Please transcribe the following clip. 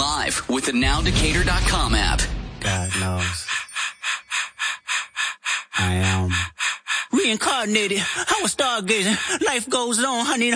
live with the NowDecatur.com app. God knows. I am reincarnated. I was stargazing. Life goes on. I need